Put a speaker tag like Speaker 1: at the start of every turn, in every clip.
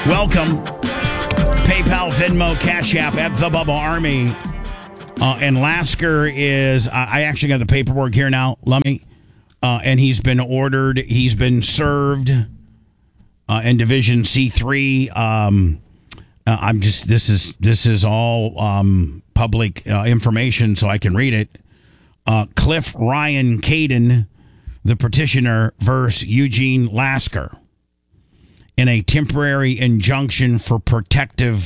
Speaker 1: Welcome. PayPal, Venmo, Cash App at the Bubba Army. And Lasker is, I actually got the paperwork here now, Lummy. And he's been ordered, he's been served in Division C3. This is all public information, so I can read it. Cliff Ryan Caden, the petitioner, versus Eugene Lasker in a temporary injunction for protection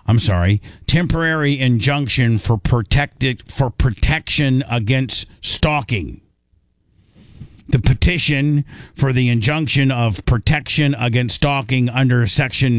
Speaker 1: against stalking. The petition for the injunction of protection against stalking under Section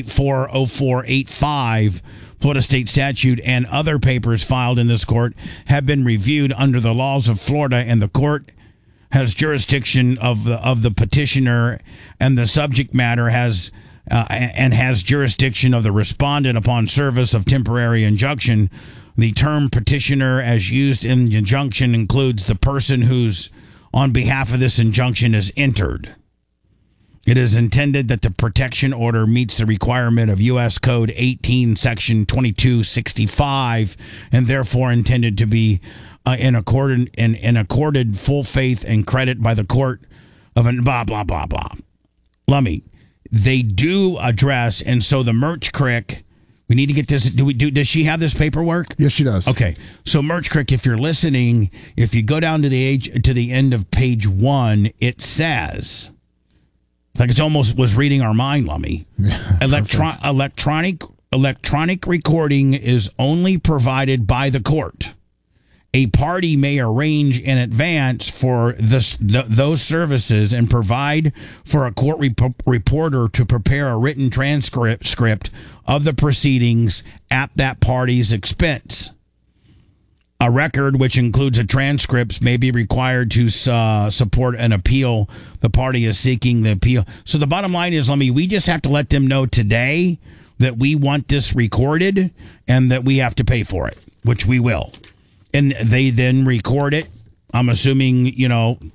Speaker 1: 7840485 Florida State Statute and other papers filed in this court have been reviewed under the laws of Florida, and the court has jurisdiction of the petitioner, and the subject matter has jurisdiction of the respondent upon service of temporary injunction. The term petitioner as used in the injunction includes the person whose on behalf of this injunction is entered. It is intended that the protection order meets the requirement of U.S. Code 18, Section 2265, and therefore intended to be accorded full faith and credit by the court of blah, blah, blah, blah. Lummy, they do address, and so the Merch Crick, we need to get this. Does she have this paperwork?
Speaker 2: Yes, she does.
Speaker 1: Okay. So Merch Crick, if you're listening, if you go down to the end of page 1, it says, like it's almost was reading our mind, Lummy. Electronic recording is only provided by the court. A party may arrange in advance for those services and provide for a court reporter to prepare a written transcript of the proceedings at that party's expense. A record, which includes a transcript, may be required to support an appeal. The party is seeking the appeal. So the bottom line is, we just have to let them know today that we want this recorded and that we have to pay for it, which we will. And they then record it. I'm assuming, they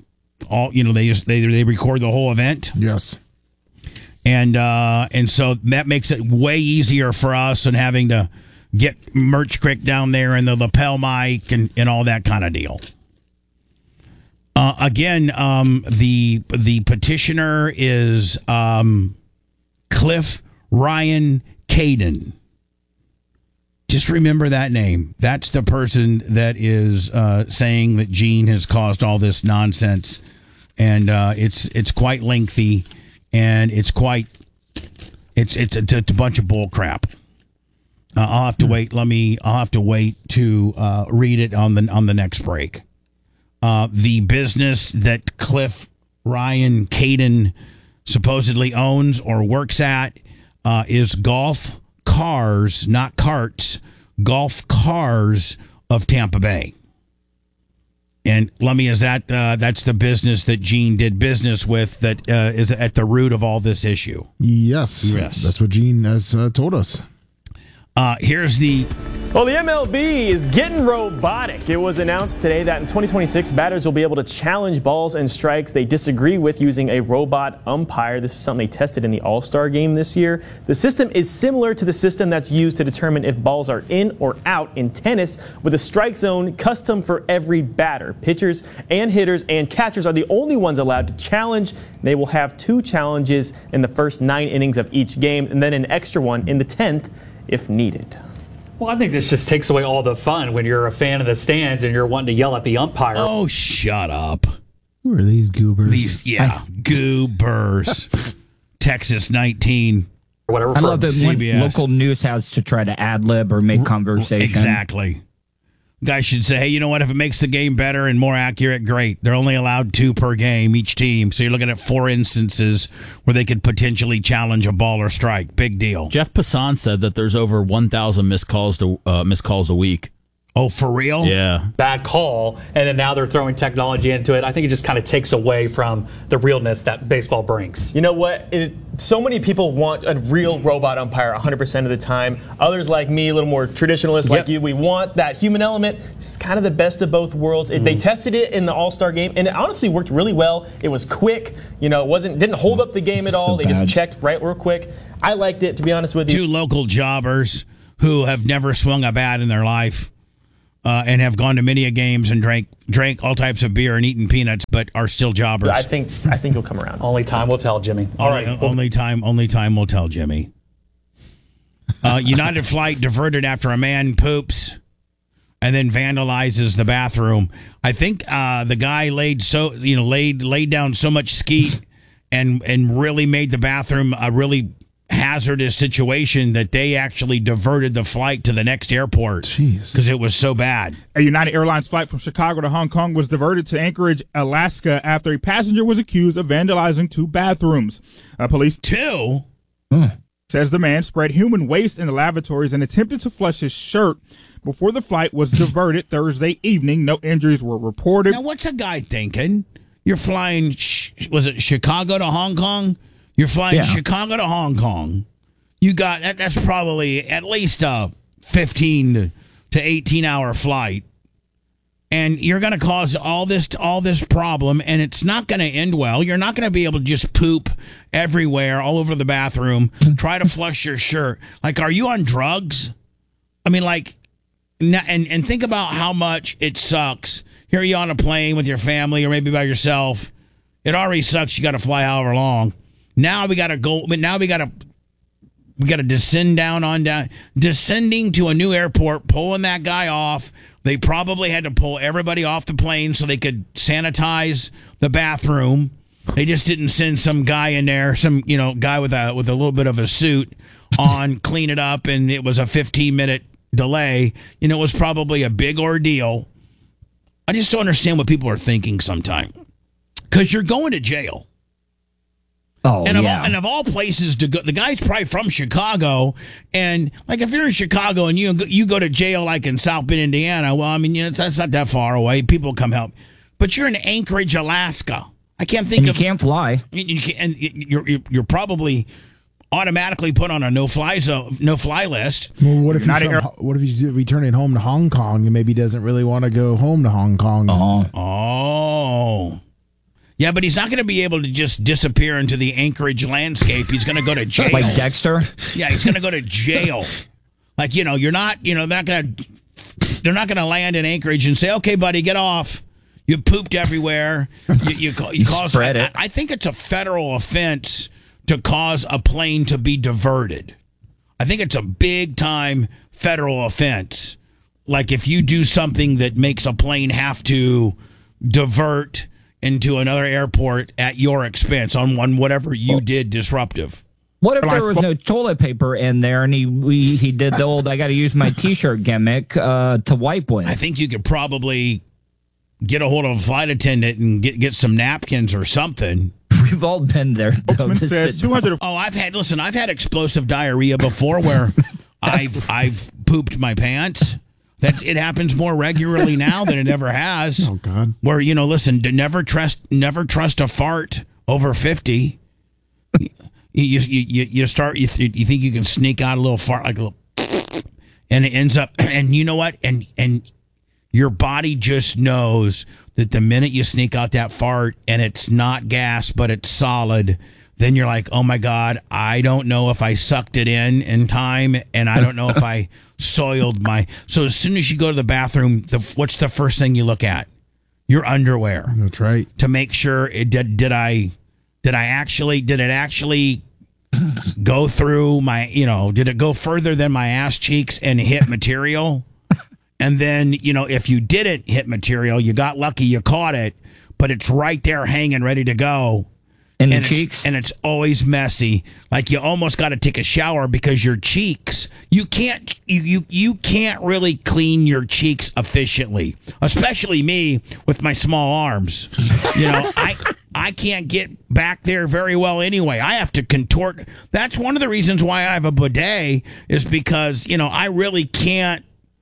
Speaker 1: record the whole event.
Speaker 2: Yes.
Speaker 1: And so that makes it way easier for us than having to get Merch Crick down there and the lapel mic and all that kind of deal. The petitioner is Cliff Ryan Caden. Just remember that name. That's the person that is saying that Gene has caused all this nonsense, and it's quite lengthy, and it's a bunch of bull crap. I'll have to wait. I'll have to wait to read it on the next break. The business that Cliff Ryan Caden supposedly owns or works at is Golf Cars, not Carts, Golf Cars of Tampa Bay. And Lummy, is that's the business that Gene did business with that is at the root of all this issue?
Speaker 2: Yes. That's what Gene has told us.
Speaker 3: Well, the MLB is getting robotic. It was announced today that in 2026, batters will be able to challenge balls and strikes they disagree with using a robot umpire. This is something they tested in the All-Star game this year. The system is similar to the system that's used to determine if balls are in or out in tennis, with a strike zone custom for every batter. Pitchers and hitters and catchers are the only ones allowed to challenge. They will have 2 challenges in the first 9 innings of each game, and then an extra one in the 10th if needed.
Speaker 4: Well, I think this just takes away all the fun when you're a fan of the stands and you're wanting to yell at the umpire.
Speaker 1: Oh, shut up.
Speaker 2: Who are these goobers?
Speaker 1: Goobers. Texas 19.
Speaker 4: Or whatever.
Speaker 5: I love that when local news has to try to ad-lib or make conversation.
Speaker 1: Exactly. Guys should say, hey, you know what? If it makes the game better and more accurate, great. They're only allowed 2 per game, each team. So you're looking at 4 instances where they could potentially challenge a ball or strike. Big deal.
Speaker 6: Jeff Passan said that there's over 1,000 missed calls a week.
Speaker 1: Oh, for real?
Speaker 2: Yeah.
Speaker 4: Bad call, and then now they're throwing technology into it. I think it just kind of takes away from the realness that baseball brings.
Speaker 3: You know what? So many people want a real robot umpire 100% of the time. Others like me, a little more traditionalist like you, we want that human element. It's kind of the best of both worlds. They tested it in the All-Star game, and it honestly worked really well. It was quick. You know, didn't hold up the game at all. They just checked right real quick. I liked it, to be honest with you.
Speaker 1: 2 local jobbers who have never swung a bat in their life. And have gone to many a games and drank all types of beer and eaten peanuts, but are still jobbers.
Speaker 3: I think he'll come around.
Speaker 4: Only time will tell, Jimmy. All right.
Speaker 1: Only time will tell, Jimmy. United Flight diverted after a man poops and then vandalizes the bathroom. I think the guy laid down so much skeet and really made the bathroom a really hazardous situation that they actually diverted the flight to the next airport because it was so bad.
Speaker 6: A United Airlines flight from Chicago to Hong Kong was diverted to Anchorage, Alaska after a passenger was accused of vandalizing 2 bathrooms. Police says the man spread human waste in the lavatories and attempted to flush his shirt before the flight was diverted Thursday evening. No injuries were reported.
Speaker 1: Now, what's a guy thinking? You're flying, was it Chicago to Hong Kong? You're flying Chicago to Hong Kong. You got that's probably at least a 15 to 18 hour flight, and you're going to cause all this problem, and it's not going to end well. You're not going to be able to just poop everywhere, all over the bathroom. Try to flush your shirt. Like, are you on drugs? I mean, like, and think about how much it sucks. Here you're on a plane with your family or maybe by yourself. It already sucks. You got to fly however long. Now we got to go. Now we got to descend descending to a new airport, pulling that guy off. They probably had to pull everybody off the plane so they could sanitize the bathroom. They just didn't send some guy in there, some guy with a little bit of a suit on, clean it up, and it was a 15-minute delay. It was probably a big ordeal. I just don't understand what people are thinking sometimes, because you're going to jail.
Speaker 5: Oh,
Speaker 1: and of all places to go, the guy's probably from Chicago, and like if you're in Chicago and you go to jail like in South Bend, Indiana, well, I mean, that's not that far away. People come help, but you're in Anchorage, Alaska. I can't think
Speaker 5: you can't fly.
Speaker 1: You're probably automatically put on a no-fly list.
Speaker 2: Well, what if he's returning home to Hong Kong and maybe doesn't really want to go home to Hong Kong?
Speaker 1: Oh. Yeah, but he's not going to be able to just disappear into the Anchorage landscape. He's going to go to jail.
Speaker 5: Like Dexter?
Speaker 1: Yeah, he's going to go to jail. Like, they're not going to land in Anchorage and say, "Okay, buddy, get off. You pooped everywhere." You caused it. I think it's a federal offense to cause a plane to be diverted. I think it's a big time federal offense. Like if you do something that makes a plane have to divert into another airport at your expense on whatever you did disruptive.
Speaker 5: What if there was no toilet paper in there and he did the old I got to use my T-shirt gimmick to wipe with?
Speaker 1: I think you could probably get a hold of a flight attendant and get some napkins or something.
Speaker 5: We've all been there.
Speaker 1: I've had explosive diarrhea before where I've pooped my pants. It happens more regularly now than it ever has.
Speaker 2: Oh God!
Speaker 1: Where listen, never trust a fart over 50. You think you can sneak out a little fart like a little, and it ends up, and you know what, and your body just knows that the minute you sneak out that fart and it's not gas but it's solid, then you're like, oh my God, I don't know if I sucked it in time, and I don't know if I soiled my. So as soon as you go to the bathroom, what's the first thing you look at? Your underwear.
Speaker 2: That's right.
Speaker 1: To make sure did it actually go through my, did it go further than my ass cheeks and hit material? And then, if you didn't hit material, you got lucky, you caught it, but it's right there hanging ready to go.
Speaker 5: In the cheeks?
Speaker 1: And it's always messy. Like you almost got to take a shower because your cheeks, you can't really clean your cheeks efficiently. Especially me with my small arms. I can't get back there very well anyway. I have to contort. That's one of the reasons why I have a bidet is because, I really can't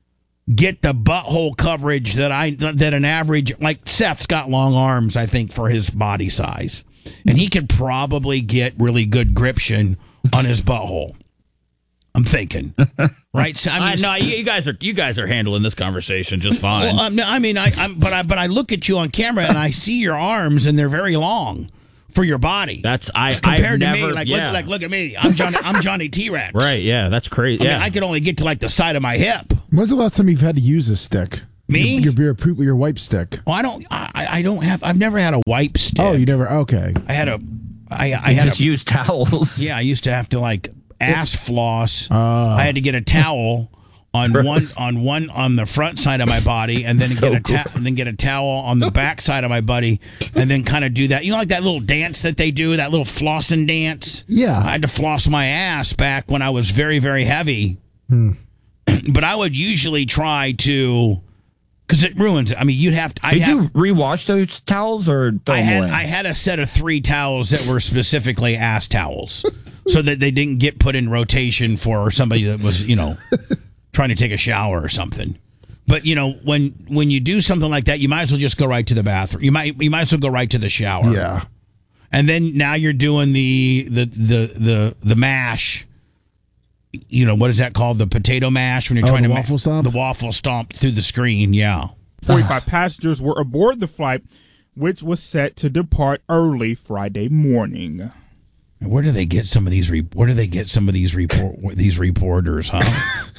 Speaker 1: get the butthole coverage that an average, like Seth's got long arms, I think, for his body size, and he could probably get really good gription on his butthole. I'm thinking, right? So,
Speaker 7: no, you guys are handling this conversation just fine.
Speaker 1: Well, but I look at you on camera and I see your arms and they're very long for your body.
Speaker 7: That's
Speaker 1: compared to me. Look at me. I'm Johnny T-Rex.
Speaker 7: Right? Yeah, that's crazy.
Speaker 1: I mean, I could only get to like the side of my hip.
Speaker 2: When's the last time you've had to use a stick?
Speaker 1: Me?
Speaker 2: Your wipe stick.
Speaker 1: Well, I don't have. I've never had a wipe stick.
Speaker 2: Oh, you never? Okay.
Speaker 1: I had a. I
Speaker 5: just use towels.
Speaker 1: Yeah, I used to have to like ass floss. I had to get a towel on the front side of my body, and then get a towel on the back side of my body, and then kind of do that. You know, like that little dance that they do, that little flossing dance.
Speaker 2: Yeah,
Speaker 1: I had to floss my ass back when I was very, very heavy. But I would usually try to, because it ruins it. I mean, you'd have to.
Speaker 5: Did you rewash those towels or throw them away?
Speaker 1: I had a set of 3 towels that were specifically ass towels, so that they didn't get put in rotation for somebody that was, trying to take a shower or something. But when you do something like that, you might as well just go right to the bathroom. You might as well go right to the shower.
Speaker 2: Yeah.
Speaker 1: And then now you're doing the mash. What is that called? The potato mash, when you're trying to
Speaker 2: waffle stomp?
Speaker 1: The waffle stomp through the screen. Yeah.
Speaker 6: 45 passengers were aboard the flight, which was set to depart early Friday morning.
Speaker 1: Where do they get some of these? These reporters, huh?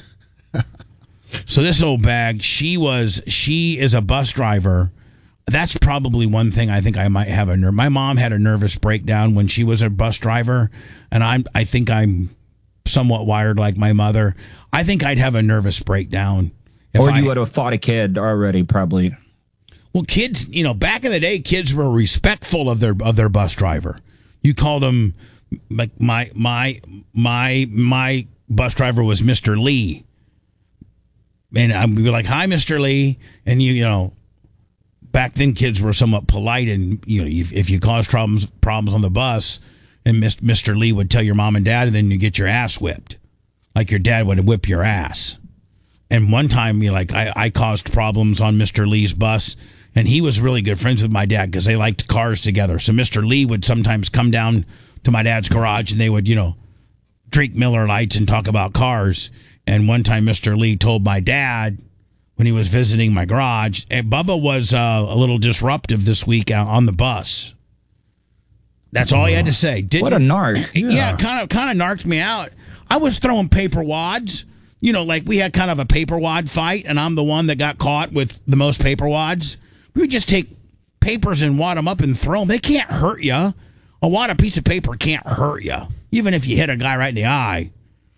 Speaker 1: So this old bag, she is a bus driver. That's probably one thing I think I might have my mom had a nervous breakdown when she was a bus driver, and I think I'm somewhat wired like my mother. I think I'd have a nervous breakdown.
Speaker 5: Or you would have fought a kid already, probably.
Speaker 1: Well, kids, back in the day, kids were respectful of their bus driver. You called them, like my bus driver was Mr. Lee. And I'd be like, "Hi, Mr. Lee." And back then kids were somewhat polite, and if you caused problems on the bus, and Mr. Lee would tell your mom and dad, and then you get your ass whipped, like your dad would whip your ass. And one time, I caused problems on Mr. Lee's bus, and he was really good friends with my dad because they liked cars together. So Mr. Lee would sometimes come down to my dad's garage, and they would drink Miller Lights and talk about cars. And one time, Mr. Lee told my dad when he was visiting my garage, and Bubba was a little disruptive this week on the bus. That's all he had to say.
Speaker 5: What a narc.
Speaker 1: Yeah, kind of narked me out. I was throwing paper wads. Like we had kind of a paper wad fight, and I'm the one that got caught with the most paper wads. We would just take papers and wad them up and throw them. They can't hurt you. A wad of piece of paper can't hurt you, even if you hit a guy right in the eye.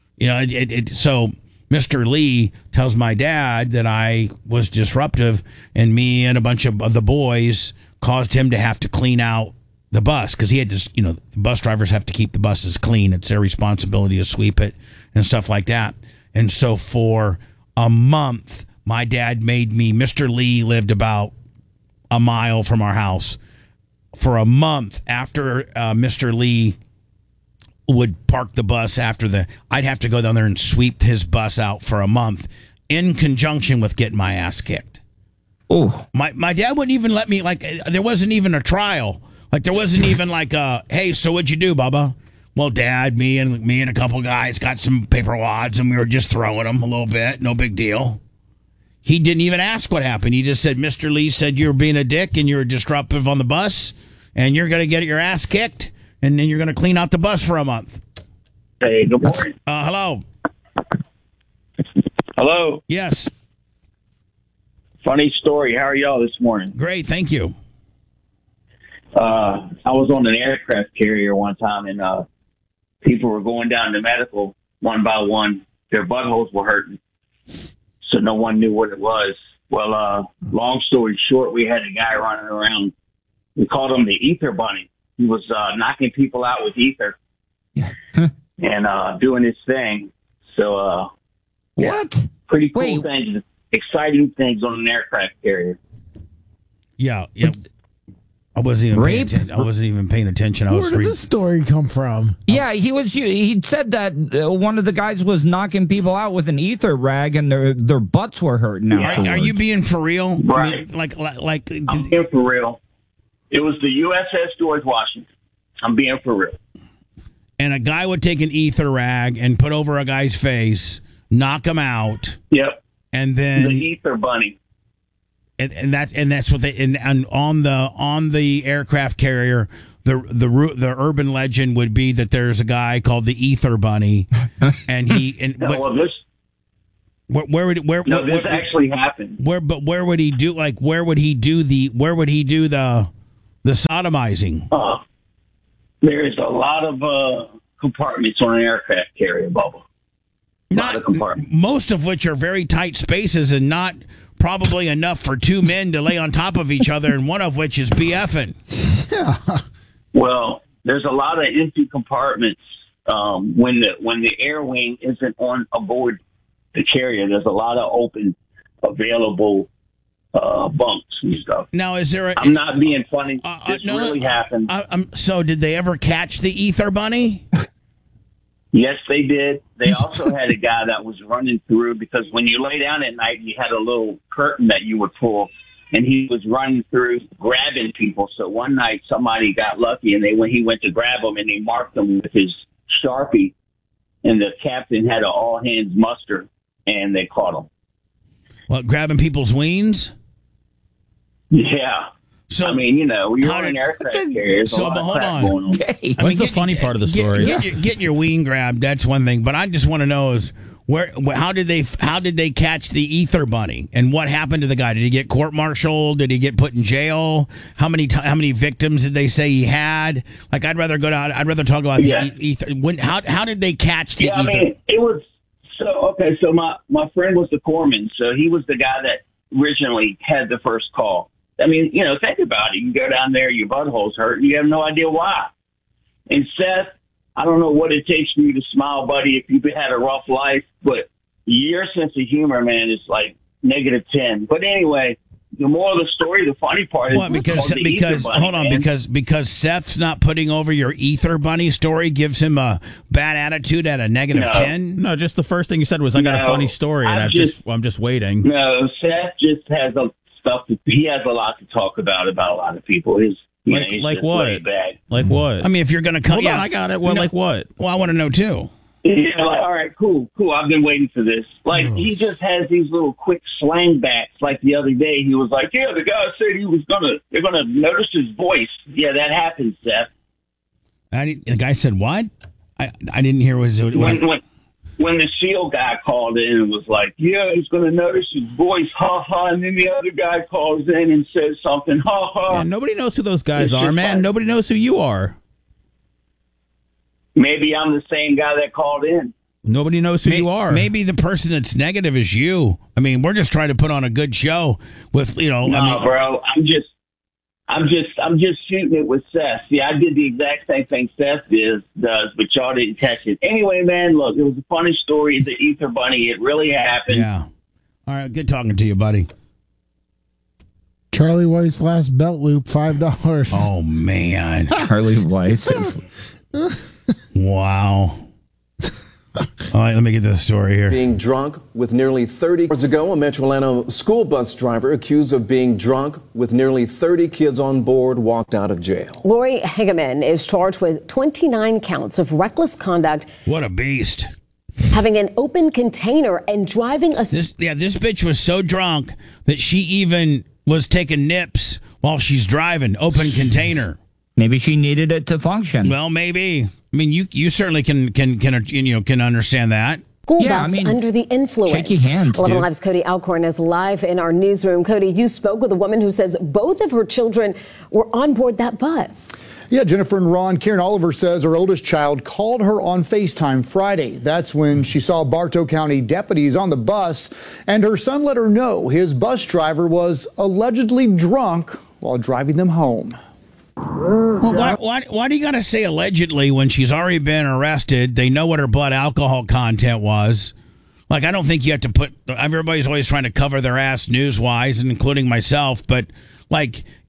Speaker 1: So Mr. Lee tells my dad that I was disruptive, and me and a bunch of the boys caused him to have to clean out the bus, because he had to, the bus drivers have to keep the buses clean. It's their responsibility to sweep it and stuff like that. And so for a month, my dad made me, Mr. Lee lived about a mile from our house. For a month after Mr. Lee would park the bus I'd have to go down there and sweep his bus out for a month in conjunction with getting my ass kicked.
Speaker 5: Oh,
Speaker 1: my dad wouldn't even let me, there wasn't even a trial. There wasn't even hey, so what'd you do, Bubba? Well, Dad, me and a couple guys got some paper wads, and we were just throwing them a little bit. No big deal. He didn't even ask what happened. He just said, Mr. Lee said you were being a dick and you were disruptive on the bus, and you're going to get your ass kicked, and then you're going to clean out the bus for a month.
Speaker 8: Hey, good morning.
Speaker 1: Hello.
Speaker 8: Hello.
Speaker 1: Yes.
Speaker 8: Funny story. How are y'all this morning?
Speaker 1: Great, thank you.
Speaker 8: I was on an aircraft carrier one time, and people were going down to medical one by one. Their buttholes were hurting, so no one knew what it was. Well, long story short, we had a guy running around. We called him the Ether Bunny. He was knocking people out with ether and doing his thing. So,
Speaker 5: what?
Speaker 8: Pretty cool things, exciting things on an aircraft carrier.
Speaker 1: Yeah. I wasn't even
Speaker 5: Rape?
Speaker 1: paying attention. I was
Speaker 2: Where did
Speaker 1: reading.
Speaker 2: this story come from?
Speaker 5: Yeah, he said that one of the guys was knocking people out with an ether rag, and their butts were hurting afterwards.
Speaker 1: Are you being for real?
Speaker 8: Right.
Speaker 1: Like
Speaker 8: I'm being for real. It was the USS George Washington. I'm being for real.
Speaker 1: and a guy would take an ether rag and put over a guy's face, knock him out.
Speaker 8: Yep.
Speaker 1: And then
Speaker 8: the ether bunny.
Speaker 1: And that's what they and on the aircraft carrier, the urban legend would be that there's a guy called the Ether Bunny, and
Speaker 8: this actually happened.
Speaker 1: Where would he do the sodomizing?
Speaker 8: There is a lot of compartments on an aircraft carrier, Bubba.
Speaker 1: Most of which are very tight spaces and not probably enough for two men to lay on top of each other, and one of which is BFing.
Speaker 2: Yeah.
Speaker 8: Well, there's a lot of empty compartments when the air wing isn't on aboard the carrier. There's a lot of open, available bunks and stuff.
Speaker 1: Now, is there?
Speaker 8: I'm not being funny. This really happened.
Speaker 1: So, did they ever catch the Ether Bunny?
Speaker 8: Yes, they did. They also had a guy that was running through, because when you lay down at night, you had a little curtain that you would pull, and he was running through grabbing people. So one night somebody got lucky, and he went to grab them, and he marked them with his Sharpie, and the captain had an all-hands muster, and they caught him.
Speaker 1: What, grabbing people's wings?
Speaker 8: Yeah.
Speaker 1: So,
Speaker 8: I mean, you're on an aircraft carrier.
Speaker 1: So, but hold on.
Speaker 7: What's the funny part of the story?
Speaker 1: Getting your wing grabbed, that's one thing. But I just want to know is how did they catch the Ether Bunny, and what happened to the guy? Did he get court-martialed? Did he get put in jail? How many victims did they say he had? Like, I'd rather talk about the Ether. How did they catch the Ether?
Speaker 8: I mean, it was okay. So my friend was the corpsman, so he was the guy that originally had the first call. I mean, think about it. You go down there, your butthole's hurt, and you have no idea why. And Seth, I don't know what it takes for you to smile, buddy, if you've had a rough life, but your sense of humor, man, is like -10. But anyway, the moral of the story, the funny part is
Speaker 1: because Seth's not putting over your Ether Bunny story gives him a bad attitude at a -10.
Speaker 7: No, just the first thing you said was I got a funny story, and I'm just waiting.
Speaker 8: No, Seth just has he has a lot to talk about a lot of people. He's
Speaker 7: like what? Like what?
Speaker 1: I mean, if you're going to come,
Speaker 7: hold on, I got it. Well, like what?
Speaker 1: Well, I want to know too.
Speaker 8: Yeah, all right, cool. I've been waiting for this. Like, he just has these little quick slang backs. Like the other day, he was like, "Yeah, the guy said they're gonna notice his voice." Yeah, that happened, Seth.
Speaker 1: The guy said what? I didn't hear
Speaker 8: when the SEAL guy called in and was like, "Yeah, he's going to notice his voice, ha ha," and then the other guy calls in and says something, ha ha.
Speaker 7: Yeah, nobody knows who those guys are, man. Like, nobody knows who you are.
Speaker 8: Maybe I'm the same guy that called in.
Speaker 7: Nobody knows who you are.
Speaker 1: Maybe the person that's negative is you. I mean, we're just trying to put on a good show with,
Speaker 8: No, bro, I'm just shooting it with Seth. See, I did the exact same thing Seth does, but y'all didn't catch it. Anyway, man, look, it was a funny story. The Ether Bunny, it really happened.
Speaker 1: Yeah. All right, good talking to you, buddy.
Speaker 2: Charlie Weiss last belt loop, $5.
Speaker 1: Oh man,
Speaker 5: Charlie Weiss is.
Speaker 1: Wow. All right, let me get this story here.
Speaker 9: Being drunk with nearly 30 years ago, a Metro Atlanta school bus driver accused of being drunk with nearly 30 kids on board walked out of jail.
Speaker 10: Lori Hageman is charged with 29 counts of reckless conduct.
Speaker 1: What a beast.
Speaker 10: Having an open container and driving a...
Speaker 1: This bitch was so drunk that she even was taking nips while she's driving. Open container.
Speaker 5: Maybe she needed it to function.
Speaker 1: Well, maybe. I mean, you certainly can understand that.
Speaker 10: School bus under the influence.
Speaker 5: Shaky hands,
Speaker 10: 11 Live's Cody Alcorn is live in our newsroom. Cody, you spoke with a woman who says both of her children were on board that bus.
Speaker 11: Yeah, Jennifer and Ron, Karen Oliver says her oldest child called her on FaceTime Friday. That's when she saw Bartow County deputies on the bus, and her son let her know his bus driver was allegedly drunk while driving them home.
Speaker 1: Well, why do you got to say allegedly when she's already been arrested? They know what her blood alcohol content was. Like, I don't think you have to put... Everybody's always trying to cover their ass news-wise, and including myself, but, like,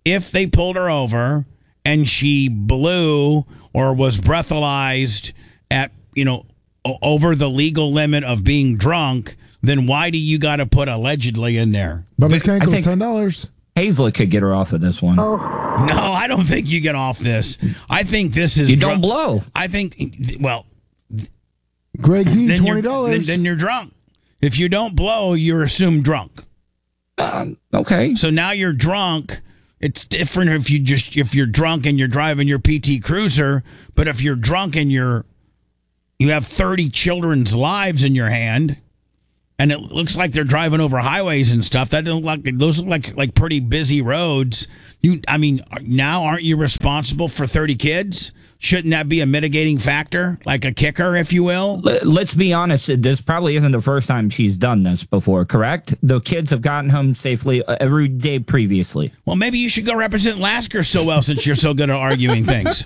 Speaker 1: if they pulled her over and she blew or was breathalyzed at, over the legal limit of being drunk, then why do you got to put allegedly in there?
Speaker 2: But Miss Kank was $10.
Speaker 5: Hazlett could get her off of this one.
Speaker 1: No, I don't think you get off this. I think this is...
Speaker 5: You don't blow.
Speaker 1: I think, well...
Speaker 2: Greg D,
Speaker 1: then
Speaker 2: $20.
Speaker 1: Then you're drunk. If you don't blow, you're assumed drunk.
Speaker 5: Okay.
Speaker 1: So now you're drunk. It's different if you're drunk and you're driving your PT Cruiser, but if you're drunk and you have 30 children's lives in your hand, and it looks like they're driving over highways and stuff, that doesn't look like those look like pretty busy roads. Now aren't you responsible for 30 kids? Shouldn't that be a mitigating factor, like a kicker, if you will?
Speaker 5: Let's be honest. This probably isn't the first time she's done this before, correct? The kids have gotten home safely every day previously.
Speaker 1: Well, maybe you should go represent Lasker so well since you're so good at arguing things.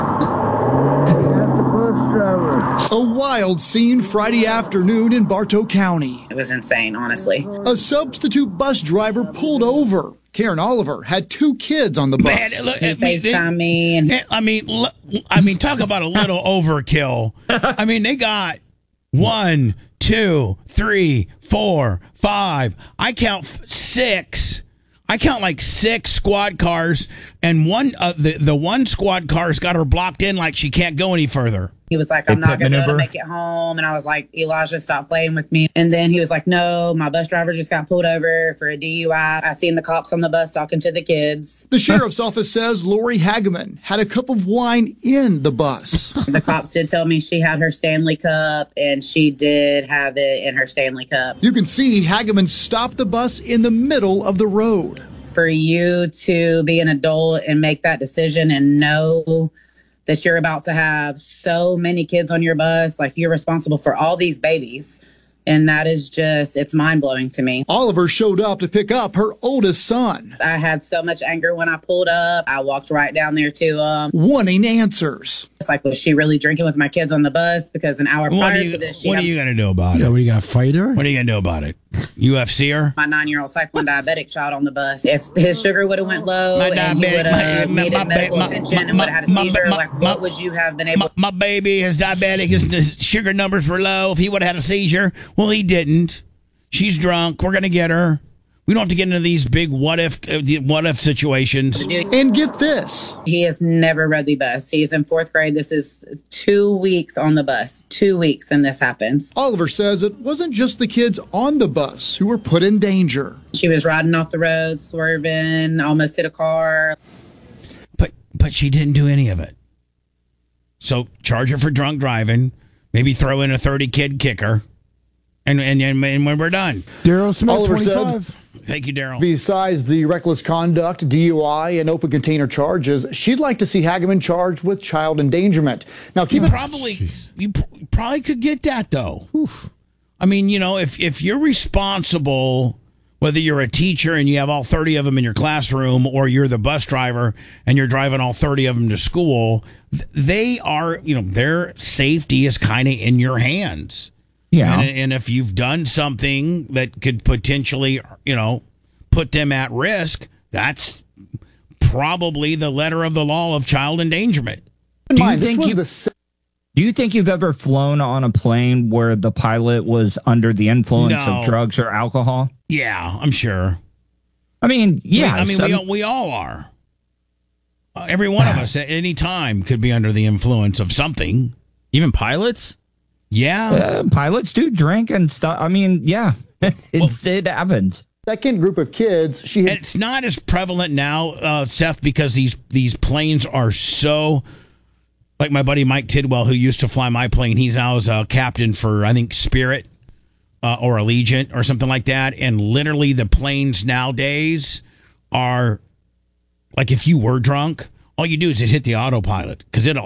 Speaker 11: A wild scene Friday afternoon in Bartow County.
Speaker 12: It was insane, honestly.
Speaker 11: A substitute bus driver pulled over. Karen Oliver had 2 kids on the bus.
Speaker 1: Man, look,
Speaker 12: He FaceTimed me. And
Speaker 1: talk about a little overkill. They got 1, 2, 3, 4, 5. I count 6. I count like 6 squad cars, and the one squad car's got her blocked in like she can't go any further.
Speaker 12: He was like, I'm not going to be able to make it home. And I was like, Elijah, stop playing with me. And then he was like, no, my bus driver just got pulled over for a DUI. I seen the cops on the bus talking to the kids.
Speaker 11: The sheriff's office says Lori Hageman had a cup of wine in the bus.
Speaker 12: The cops did tell me she had her Stanley Cup, and she did have it in her Stanley Cup.
Speaker 11: You can see Hageman stopped the bus in the middle of the road.
Speaker 12: For you to be an adult and make that decision and know that you're about to have so many kids on your bus, like you're responsible for all these babies. And that is just, it's mind-blowing to me.
Speaker 11: Oliver showed up to pick up her oldest son.
Speaker 12: I had so much anger when I pulled up. I walked right down there to
Speaker 11: wanting answers.
Speaker 12: It's like, was she really drinking with my kids on the bus? Because an hour prior to this,
Speaker 1: what are you going to do about it?
Speaker 2: Yeah, what are you going to fight her?
Speaker 1: What are you going to do about it? UFC her?
Speaker 12: My 9-year-old type 1 diabetic child on the bus. If his sugar would have went low and he would have needed medical attention and would have had a seizure, what would you have been able?
Speaker 1: My baby is diabetic. His sugar numbers were low. If he would have had a seizure, well, he didn't. She's drunk. We're going to get her. We don't have to get into these big what if situations.
Speaker 11: And get this.
Speaker 12: He has never rode the bus. He's in 4th grade. This is 2 weeks on the bus. 2 weeks, and this happens.
Speaker 11: Oliver says it wasn't just the kids on the bus who were put in danger.
Speaker 12: She was riding off the road, swerving, almost hit a car.
Speaker 1: But she didn't do any of it. So charge her for drunk driving, maybe throw in a 30-kid kicker, and when we're done.
Speaker 2: Daryl Smith,
Speaker 11: Oliver
Speaker 2: 25.
Speaker 11: said,
Speaker 1: thank you, Daryl.
Speaker 11: Besides the reckless conduct, DUI, and open container charges, she'd like to see Hageman charged with child endangerment. Now, you
Speaker 1: probably could get that, though. Oof. If you're responsible, whether you're a teacher and you have all 30 of them in your classroom, or you're the bus driver and you're driving all 30 of them to school, they are, their safety is kind of in your hands.
Speaker 5: Yeah.
Speaker 1: And if you've done something that could potentially, put them at risk, that's probably the letter of the law of child endangerment.
Speaker 5: Do you think you've ever flown on a plane where the pilot was under the influence of drugs or alcohol?
Speaker 1: Yeah, I'm sure.
Speaker 5: Yeah.
Speaker 1: We all are. Every one of us at any time could be under the influence of something.
Speaker 7: Even pilots?
Speaker 1: Yeah.
Speaker 5: Pilots do drink and stuff. Yeah, it happens.
Speaker 11: Second group of kids,
Speaker 1: it's not as prevalent now, Seth, because these planes are so, like my buddy Mike Tidwell, who used to fly my plane. He's now a captain for, I think, Spirit or Allegiant or something like that. And literally the planes nowadays are, like, if you were drunk, all you do is hit the autopilot, because it'll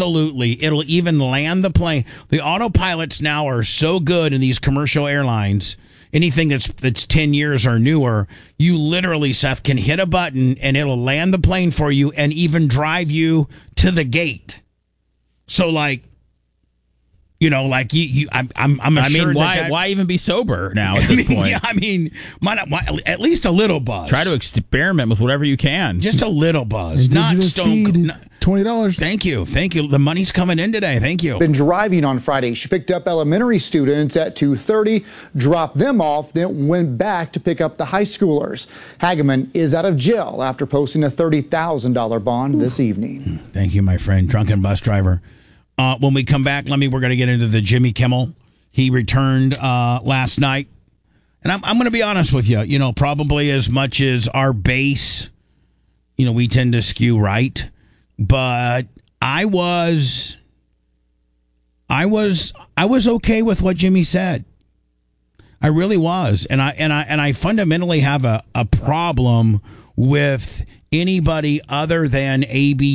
Speaker 1: even land the plane. The autopilots now are so good in these commercial airlines, anything that's 10 years or newer, you literally, Seth, can hit a button and it'll land the plane for you and even drive you to the gate. So, like, You know, like I'm assured
Speaker 7: why even be sober now at this point?
Speaker 1: Yeah, I mean, why, at least a little buzz.
Speaker 7: Try to experiment with whatever you can.
Speaker 1: Just a little buzz, not stone.
Speaker 2: $20.
Speaker 1: Thank you. The money's coming in today. Thank you.
Speaker 11: Been driving on Friday. She picked up elementary students at 2:30, dropped them off, then went back to pick up the high schoolers. Hageman is out of jail after posting a $30,000 bond this evening.
Speaker 1: Thank you, my friend. Drunken bus driver. When we come back, we're going to get into the Jimmy Kimmel. He returned last night. And I'm going to be honest with you. You know, probably as much as our base, you know, we tend to skew right. But I was okay with what Jimmy said. I really was. And I fundamentally have a problem with anybody other than AB